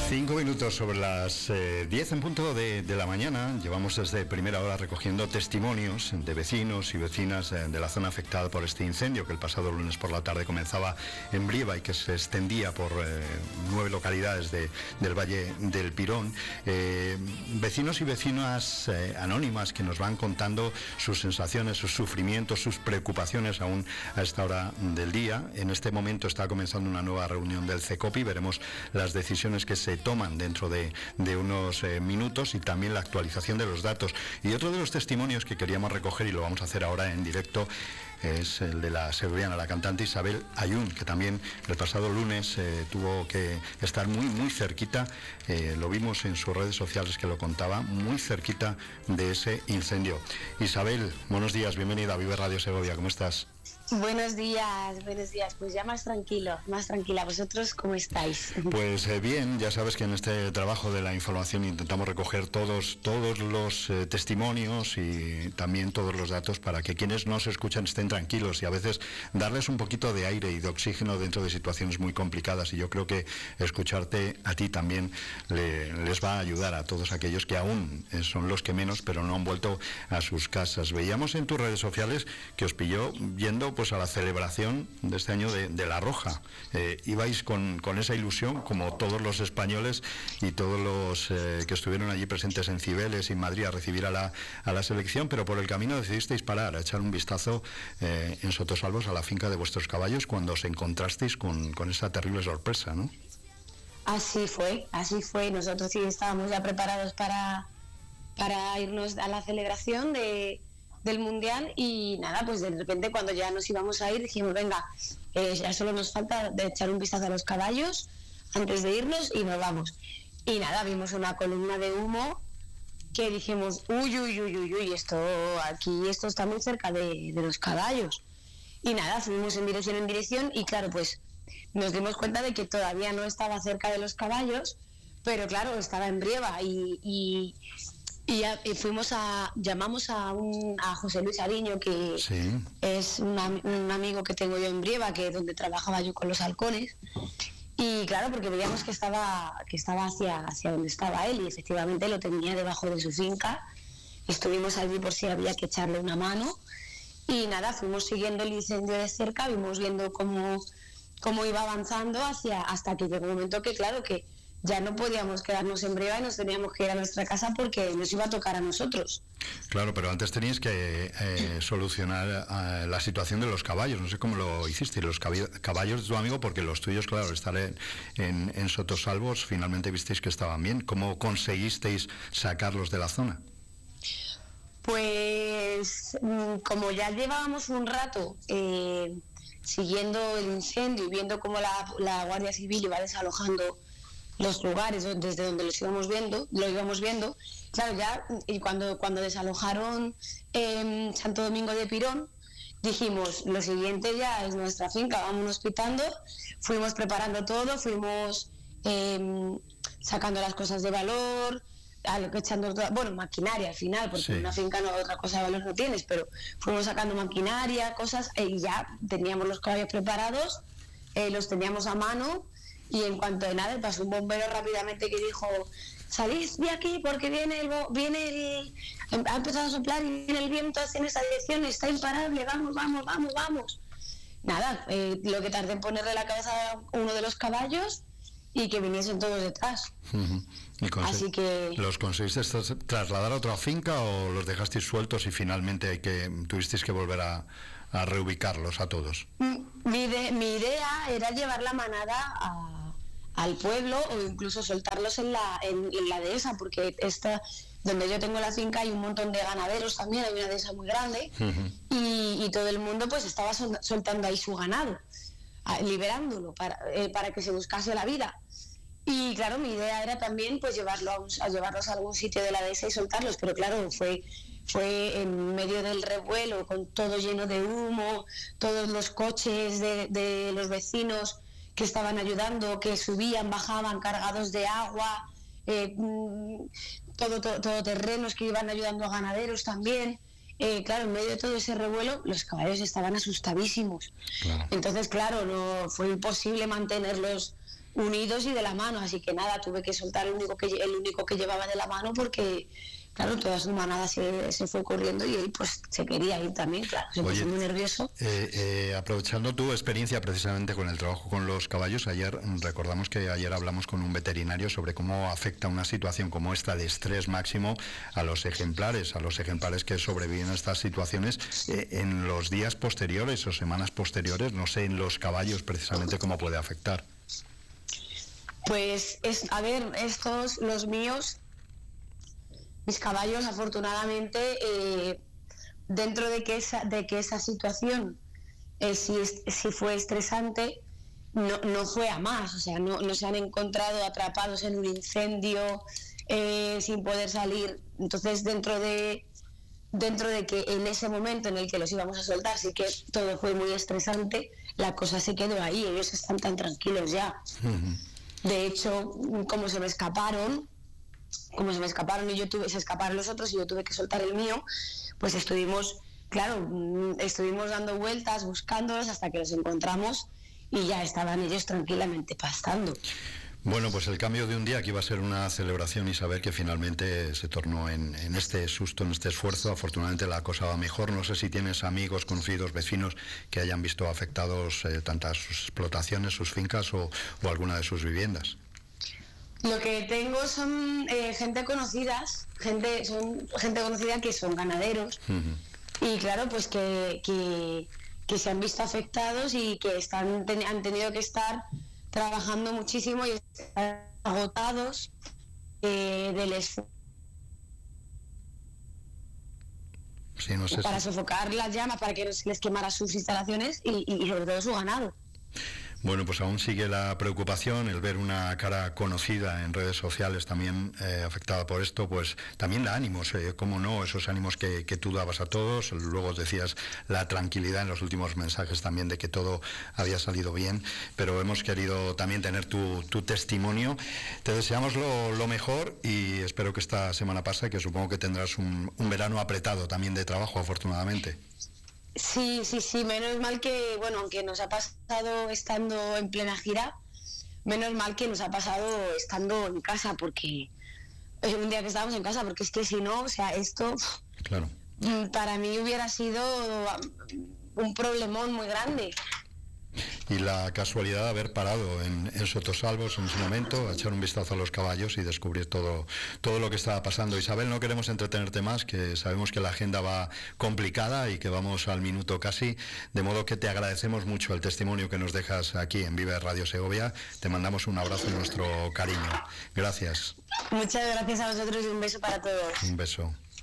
5 minutos sobre las 10 en punto de la mañana. Llevamos desde primera hora recogiendo testimonios de vecinos y vecinas de la zona afectada por este incendio que el pasado lunes por la tarde comenzaba en Brieva y que se extendía por 9 localidades del Valle del Pirón. Vecinos y vecinas anónimas que nos van contando sus sensaciones, sus sufrimientos, sus preocupaciones aún a esta hora del día. En este momento está comenzando una nueva reunión del CECOPI. Veremos las decisiones que se toman dentro de unos minutos y también la actualización de los datos. Y otro de los testimonios que queríamos recoger, y lo vamos a hacer ahora en directo, es el de la severiana, la cantante Isabel Ayun, que también el pasado lunes tuvo que estar muy cerquita, lo vimos en sus redes sociales que lo contaba, muy cerquita de ese incendio. Isabel, buenos días, bienvenida a Vive Radio Segovia, ¿cómo estás? Buenos días, pues ya más tranquila. ¿Vosotros cómo estáis? Pues bien, ya sabes que en este trabajo de la información intentamos recoger todos los testimonios y también todos los datos para que quienes nos escuchan estén tranquilos y a veces darles un poquito de aire y de oxígeno dentro de situaciones muy complicadas, y yo creo que escucharte a ti también les va a ayudar a todos aquellos que aún son los que menos, pero no han vuelto a sus casas. Veíamos en tus redes sociales que os pilló yendo pues a la celebración de este año de La Roja. Ibais con esa ilusión, como todos los españoles y todos los que estuvieron allí presentes en Cibeles y en Madrid a recibir a la selección, pero por el camino decidisteis parar, a echar un vistazo en Sotosalvos a la finca de vuestros caballos cuando os encontrasteis con esa terrible sorpresa, ¿no? Así fue. Nosotros sí estábamos ya preparados para irnos a la celebración del Mundial, y nada, pues de repente cuando ya nos íbamos a ir dijimos, venga, ya solo nos falta de echar un vistazo a los caballos antes de irnos y nos vamos. Y nada, vimos una columna de humo que dijimos, uy, esto está muy cerca de los caballos. Y nada, fuimos en dirección y claro, pues nos dimos cuenta de que todavía no estaba cerca de los caballos, pero claro, estaba en Brieva y llamamos a José Luis Ariño, que sí, es un amigo que tengo yo en Brieva, que es donde trabajaba yo con los halcones, y claro, porque veíamos que estaba hacia donde estaba él, y efectivamente lo tenía debajo de su finca. Estuvimos allí por si había que echarle una mano, y nada, fuimos siguiendo el incendio de cerca, vimos viendo cómo iba avanzando hasta que llegó un momento que claro, que ya no podíamos quedarnos en Brieva y nos teníamos que ir a nuestra casa porque nos iba a tocar a nosotros. Claro, pero antes teníais que solucionar la situación de los caballos. No sé cómo lo hicisteis, los caballos de tu amigo, porque los tuyos, claro, estar en Sotosalvos, finalmente visteis que estaban bien. ¿Cómo conseguisteis sacarlos de la zona? Pues como ya llevábamos un rato siguiendo el incendio y viendo cómo la Guardia Civil iba desalojando los lugares desde donde lo íbamos viendo, claro, ya, y cuando desalojaron Santo Domingo de Pirón, dijimos, lo siguiente ya es nuestra finca, vámonos quitando. Fuimos preparando todo, fuimos sacando las cosas de valor, echando maquinaria al final, porque sí, en una finca otra cosa de valor no tienes, pero fuimos sacando maquinaria, cosas, y ya teníamos los caballos preparados, los teníamos a mano. Y en cuanto de nada, pasó un bombero rápidamente que dijo, salid de aquí porque ha empezado a soplar y viene el viento hacia esa dirección, está imparable, vamos. Nada, lo que tardé en ponerle la cabeza a uno de los caballos y que viniesen todos detrás. Uh-huh. Así que... ¿Los conseguiste trasladar a otra finca o los dejasteis sueltos y finalmente tuvisteis que volver a reubicarlos a todos? Mi idea era llevar la manada al pueblo o incluso soltarlos en la dehesa, porque donde yo tengo la finca hay un montón de ganaderos también, hay una dehesa muy grande. Uh-huh. y todo el mundo pues estaba soltando ahí su ganado, liberándolo para que se buscase la vida. Y claro, mi idea era también pues llevarlos a algún sitio de la dehesa y soltarlos, pero claro, fue en medio del revuelo, con todo lleno de humo, todos los coches de los vecinos que estaban ayudando, que subían, bajaban cargados de agua, todo terrenos que iban ayudando a ganaderos también. Claro, en medio de todo ese revuelo, los caballos estaban asustadísimos. Claro. Entonces, claro, no fue imposible mantenerlos unidos y de la mano, así que nada, tuve que soltar el único que llevaba de la mano porque, claro, toda su manada se fue corriendo y él pues se quería ir también, claro, se puso muy nervioso. Aprovechando tu experiencia precisamente con el trabajo con los caballos, recordamos que ayer hablamos con un veterinario sobre cómo afecta una situación como esta de estrés máximo a los ejemplares que sobreviven a estas situaciones en los días posteriores o semanas posteriores, no sé, en los caballos precisamente cómo puede afectar. Pues, los míos, mis caballos, afortunadamente, dentro de que esa situación sí fue estresante, no fue a más, o sea, no se han encontrado atrapados en un incendio sin poder salir. Entonces, dentro de que en ese momento en el que los íbamos a soltar sí que todo fue muy estresante, la cosa se quedó ahí, ellos están tan tranquilos ya. Uh-huh. De hecho, como se me escaparon y se escaparon los otros y yo tuve que soltar el mío, pues estuvimos dando vueltas, buscándolos hasta que los encontramos y ya estaban ellos tranquilamente pastando. Bueno, pues el cambio de un día que iba a ser una celebración y saber que finalmente se tornó en este susto, en este esfuerzo. Afortunadamente la cosa va mejor. No sé si tienes amigos, conocidos, vecinos que hayan visto afectados tantas sus explotaciones, sus fincas o alguna de sus viviendas. Lo que tengo son gente conocida que son ganaderos. Uh-huh. Y claro, pues que se han visto afectados y que han tenido que estar trabajando muchísimo y están agotados del esfuerzo para sofocar las llamas, para que no se les quemara sus instalaciones y sobre todo su ganado. Bueno, pues aún sigue la preocupación, el ver una cara conocida en redes sociales también afectada por esto, pues también da ánimos, cómo no, esos ánimos que tú dabas a todos. Luego decías la tranquilidad en los últimos mensajes también de que todo había salido bien, pero hemos querido también tener tu testimonio. Te deseamos lo mejor y espero que esta semana pase, que supongo que tendrás un verano apretado también de trabajo, afortunadamente. Sí, menos mal que, bueno, aunque nos ha pasado estando en plena gira, menos mal que nos ha pasado estando en casa, porque un día que estábamos en casa, porque es que si no, o sea, esto claro, para mí hubiera sido un problemón muy grande. Y la casualidad de haber parado en Sotosalvos en su momento, a echar un vistazo a los caballos y descubrir todo lo que estaba pasando. Isabel, no queremos entretenerte más, que sabemos que la agenda va complicada y que vamos al minuto casi, de modo que te agradecemos mucho el testimonio que nos dejas aquí en Vive Radio Segovia. Te mandamos un abrazo y nuestro cariño. Gracias. Muchas gracias a vosotros y un beso para todos. Un beso.